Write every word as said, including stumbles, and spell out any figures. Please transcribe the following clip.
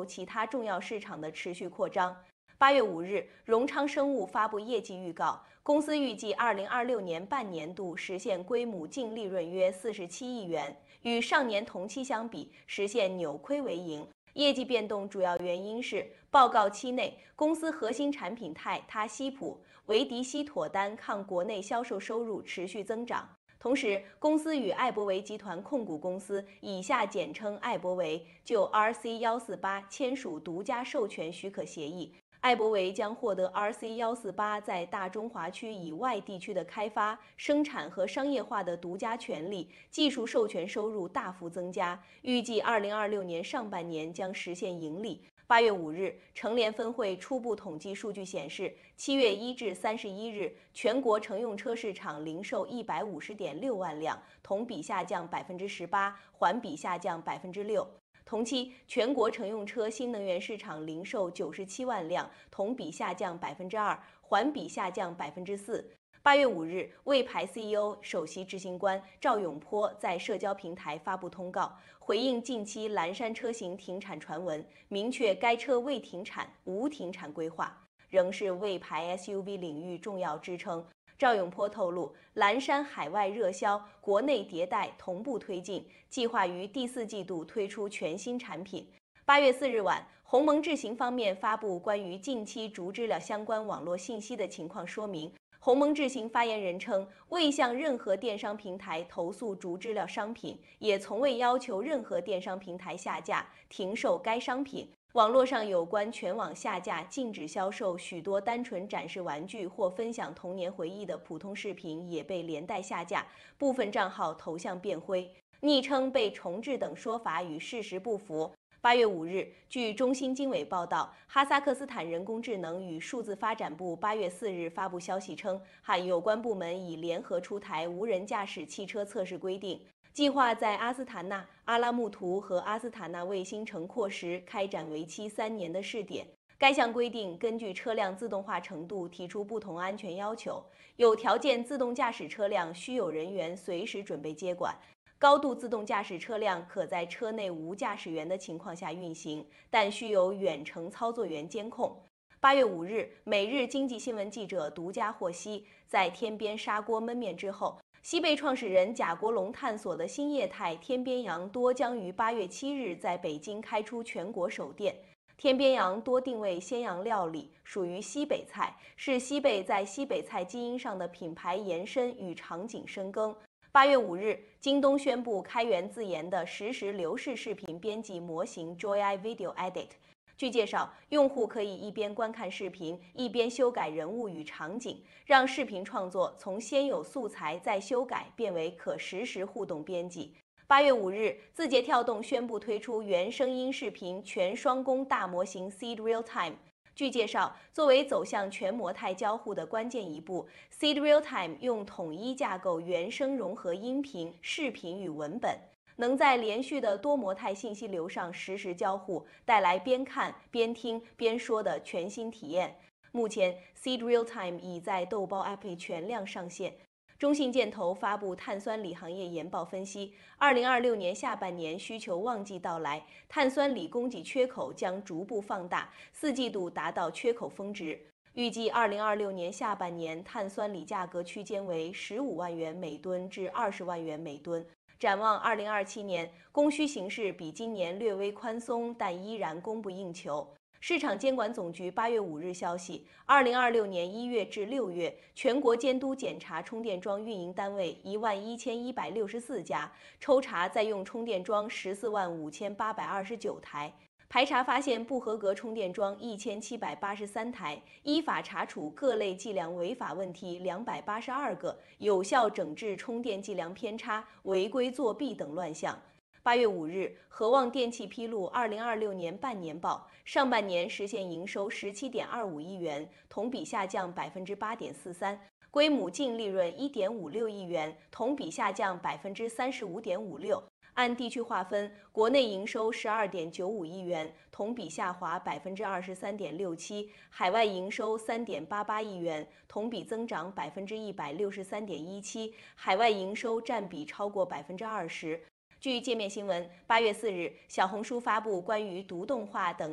球其他重要市场的持续扩张。八月五日，荣昌生物发布业绩预告，公司预计二零二六年半年度实现归母净利润约四十七亿元，与上年同期相比，实现扭亏为盈。业绩变动主要原因是，报告期内公司核心产品泰他西普、维迪西妥丹抗国内销售收入持续增长。同时，公司与艾伯维集团控股公司（以下简称艾伯维）就 R C 一四八签署独家授权许可协议。艾伯维将获得 R C 一四八在大中华区以外地区的开发、生产和商业化的独家权利，技术授权收入大幅增加，预计二零二六年上半年将实现盈利。八月五日，成联分会初步统计数据显示，七月一至三十一日，全国乘用车市场零售一百五十点六万辆，同比下降百分之十八，环比下降百分之六。同期，全国乘用车新能源市场零售九十七万辆，同比下降百分之二，环比下降百分之四。八月五日，魏牌 C E O、首席执行官赵永波在社交平台发布通告，回应近期蓝山车型停产传闻，明确该车未停产，无停产规划，仍是魏牌 S U V 领域重要支撑。赵永波透露，蓝山海外热销，国内迭代同步推进，计划于第四季度推出全新产品。八月四日晚，鸿蒙智行方面发布关于近期竹知了相关网络信息的情况说明。鸿蒙智行发言人称，未向任何电商平台投诉竹知了商品，也从未要求任何电商平台下架、停售该商品。网络上有关全网下架、禁止销售许多单纯展示玩具或分享童年回忆的普通视频也被连带下架，部分账号头像变灰、昵称被重置等说法与事实不符。八月五日，据中新经纬报道，哈萨克斯坦人工智能与数字发展部八月四日发布消息称，和有关部门已联合出台无人驾驶汽车测试规定，计划在阿斯塔纳、阿拉木图和阿斯塔纳卫星城廓时开展为期三年的试点。该项规定根据车辆自动化程度提出不同安全要求，有条件自动驾驶车辆需有人员随时准备接管。高度自动驾驶车辆可在车内无驾驶员的情况下运行，但需有远程操作员监控。八月五日，每日经济新闻记者独家获悉，在天边砂锅焖面之后，西贝创始人贾国龙探索的新业态天边羊多将于八月七日在北京开出全国首店。天边羊多定位鲜羊料理，属于西北菜，是西贝在西北菜基因上的品牌延伸与场景深耕。八月五日，京东宣布开源自研的实时流式视频编辑模型 Joy Video Edit。据介绍，用户可以一边观看视频，一边修改人物与场景，让视频创作从先有素材再修改变为可实时互动编辑。八月五日，字节跳动宣布推出原声音视频全双工大模型 Seed Real Time。据介绍，作为走向全模态交互的关键一步 ，Seed Real Time 用统一架构原生融合音频、视频与文本，能在连续的多模态信息流上实时交互，带来边看边听边说的全新体验。目前 ，Seed Real Time 已在豆包 App 全量上线。中信建投发布碳酸锂行业研报分析，二零二六年下半年需求旺季到来，碳酸锂供给缺口将逐步放大，四季度达到缺口峰值。预计二零二六年下半年碳酸锂价格区间为十五万元每吨至二十万元每吨。展望二零二七年，供需形势比今年略微宽松，但依然供不应求。市场监管总局八月五日消息，二零二六年一月至六月，全国监督检查充电桩运营单位一万一千一百六十四家，抽查在用充电桩十四万五千八百二十九台，排查发现不合格充电桩一千七百八十三台，依法查处各类计量违法问题两百八十二个，有效整治充电计量偏差、违规作弊等乱象。八月五日，和旺电气披露二零二六年半年报，上半年实现营收十七点二五亿元，同比下降百分之八点四三，归母净利润一点五六亿元，同比下降百分之三十五点五六。按地区划分，国内营收十二点九五亿元，同比下滑百分之二十三点六七；海外营收三点八八亿元，同比增长百分之一百六十三点一七，海外营收占比超过百分之二十。据界面新闻，八月四日，小红书发布关于独动化等